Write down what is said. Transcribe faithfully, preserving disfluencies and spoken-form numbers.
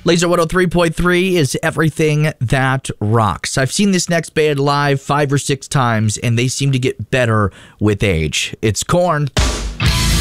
Laser one oh three point three is everything that rocks. I've seen this next band live five or six times, and they seem to get better with age. It's Korn.